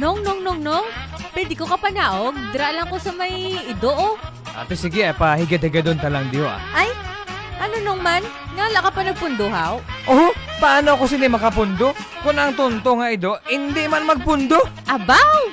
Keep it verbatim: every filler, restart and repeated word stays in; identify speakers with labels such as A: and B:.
A: Nong, nong, nong, nong. Pwede ko ka panaog. Dra lang ko sa may idoo.
B: Ate sige, eh, pahigad-higadon talang diho ah.
A: Ay, ano nong man? Ngala ka pa nagpunduhaw?
B: Oh, paano ako sini makapundo? Kung ang tunto nga ido, hindi man magpundo.
A: Abaw!